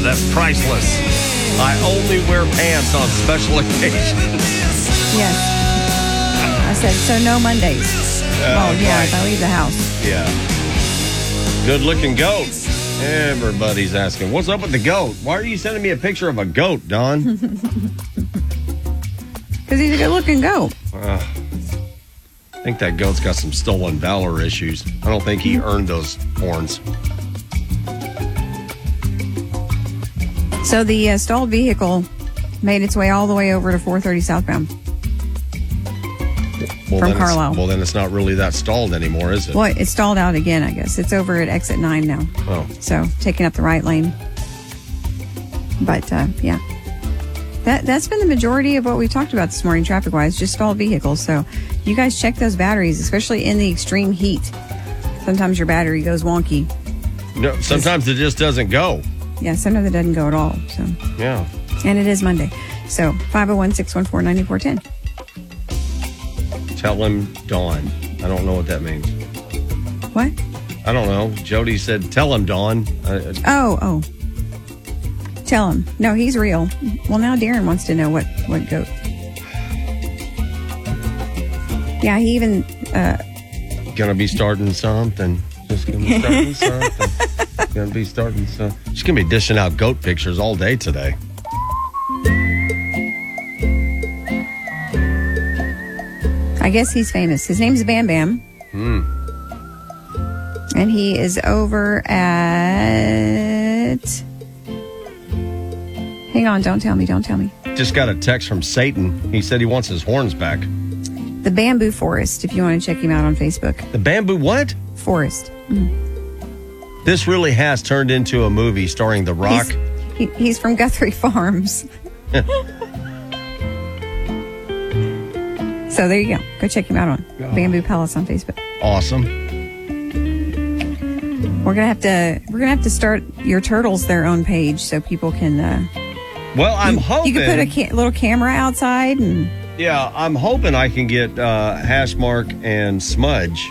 that's priceless. I only wear pants on special occasions. Yes. I said, so no Mondays. Oh, yeah, right. if I leave the house. Yeah. Good looking goat. Everybody's asking, what's up with the goat? Why are you sending me a picture of a goat, Don? Because he's a good looking goat. I think that goat's got some stolen valor issues. I don't think he earned those horns. So the stalled vehicle made its way all the way over to 430 southbound from Carlisle. Well, then it's not really that stalled anymore, is it? Well, it's stalled out again, I guess. It's over at exit 9 now. Oh. So taking up the right lane. But, yeah. That's been the majority of what we've talked about this morning, traffic-wise, just stalled vehicles. So you guys check those batteries, especially in the extreme heat. Sometimes your battery goes wonky. No, sometimes it just doesn't go. Yeah, sometimes it doesn't go at all. So Yeah. And it is Monday. So 501-614-9410. Tell him Dawn. I don't know what that means. What? I don't know. Jody said, tell him, Dawn. Oh. Tell him. No, he's real. Well, now Darren wants to know what goat. Yeah, he even... Gonna be starting something. Just gonna be starting something. Gonna be starting something. She's gonna be dishing out goat pictures all day today. I guess he's famous. His name's Bam Bam. And he is over at... Hang on, don't tell me. Just got a text from Satan. He said he wants his horns back. The Bamboo Forest, if you want to check him out on Facebook. The bamboo what? Forest. This really has turned into a movie starring The Rock. He's from Guthrie Farms. So there you go. Go check him out on Bamboo Palace on Facebook. Awesome. We're gonna have to start your turtles their own page so people can. Well, I'm hoping you could put a little camera outside and. Yeah, I'm hoping I can get Hashmark and Smudge.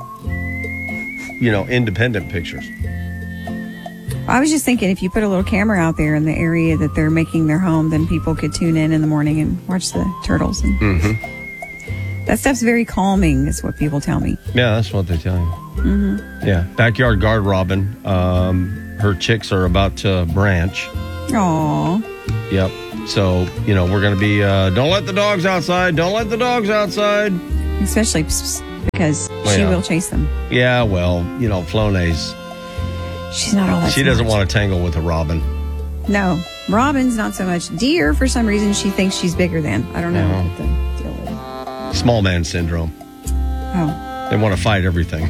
Independent pictures. I was just thinking if you put a little camera out there in the area that they're making their home, then people could tune in the morning and watch the turtles. And that stuff's very calming, is what people tell me. Yeah, that's what they tell you. Yeah, backyard guard Robin. Her chicks are about to branch. Aww. Yep. So, we're going to be, don't let the dogs outside. Don't let the dogs outside. Especially because she will chase them. Yeah, well, Flonase. She's not all that She doesn't want to tangle with a robin. No. Robin's not so much. Deer, for some reason, she thinks she's bigger than. I don't know what the deal is. Small man syndrome. Oh. They want to fight everything.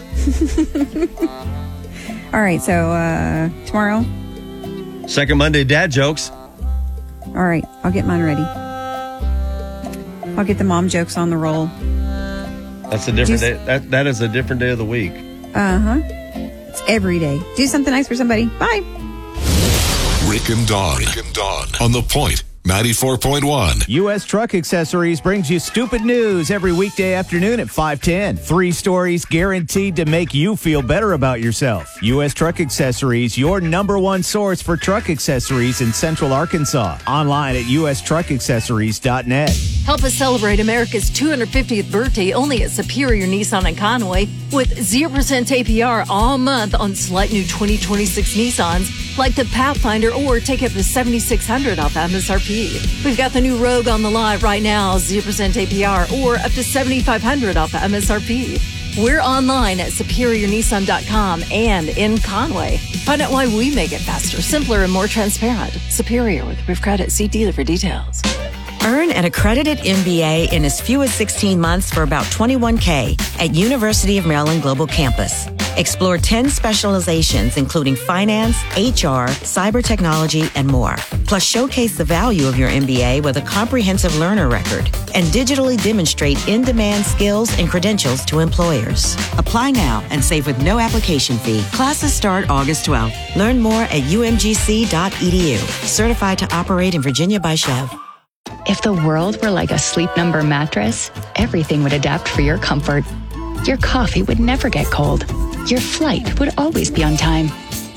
All right, so tomorrow? Second Monday dad jokes. All right, I'll get mine ready. I'll get the mom jokes on the roll. That's a different day. That is a different day of the week. It's every day. Do something nice for somebody. Bye. Rick and Dawn on The Point 94.1. U.S. Truck Accessories brings you stupid news every weekday afternoon at 5:10. 3 stories guaranteed to make you feel better about yourself. U.S. Truck Accessories, your #1 source for truck accessories in Central Arkansas. Online at ustruckaccessories.net. Help us celebrate America's 250th birthday only at Superior Nissan in Conway with 0% APR all month on select new 2026 Nissans like the Pathfinder, or take up to $7,600 off MSRP. We've got the new Rogue on the lot right now, 0% APR or up to $7,500 off MSRP. We're online at superiornissan.com and in Conway. Find out why we make it faster, simpler, and more transparent. Superior with Proof Credit. See dealer for details. Earn an accredited MBA in as few as 16 months for about $21K at University of Maryland Global Campus. Explore 10 specializations, including finance, HR, cyber technology, and more. Plus, showcase the value of your MBA with a comprehensive learner record and digitally demonstrate in-demand skills and credentials to employers. Apply now and save with no application fee. Classes start August 12th. Learn more at umgc.edu. Certified to operate in Virginia by Chev. If the world were like a Sleep Number mattress, everything would adapt for your comfort. Your coffee would never get cold. Your flight would always be on time.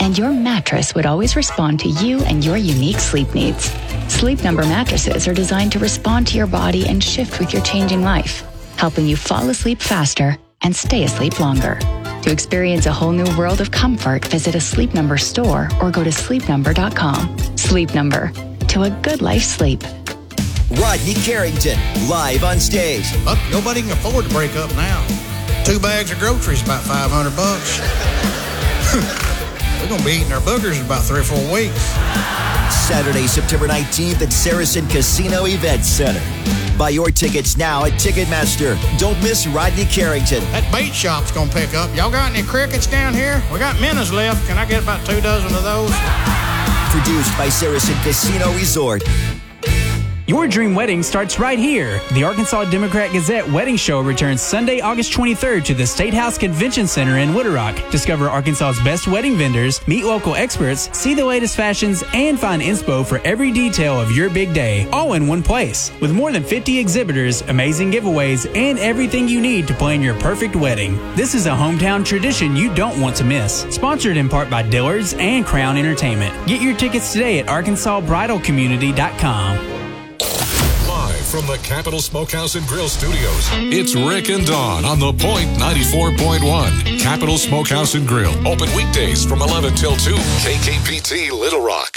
and your mattress would always respond to you and your unique sleep needs. Sleep Number mattresses are designed to respond to your body and shift with your changing life, helping you fall asleep faster and stay asleep longer. To experience a whole new world of comfort, visit a Sleep Number store or go to sleepnumber.com. Sleep Number. To a good life sleep. Rodney Carrington, live on stage. Look, nobody can afford to break up now. 2 bags of groceries about $500. We're going to be eating our boogers in about 3 or 4 weeks. Saturday, September 19th at Saracen Casino Event Center. Buy your tickets now at Ticketmaster. Don't miss Rodney Carrington. That bait shop's going to pick up. Y'all got any crickets down here? We got minnows left. Can I get about 2 dozen of those? Produced by Saracen Casino Resort. Your dream wedding starts right here. The Arkansas Democrat-Gazette Wedding Show returns Sunday, August 23rd to the State House Convention Center in Little Rock. Discover Arkansas's best wedding vendors, meet local experts, see the latest fashions, and find inspo for every detail of your big day, all in one place. With more than 50 exhibitors, amazing giveaways, and everything you need to plan your perfect wedding. This is a hometown tradition you don't want to miss. Sponsored in part by Dillard's and Crown Entertainment. Get your tickets today at arkansasbridalcommunity.com. From the Capital Smokehouse and Grill Studios, it's Rick and Dawn on The Point 94.1. Capital Smokehouse and Grill, open weekdays from 11 till 2. KKPT Little Rock.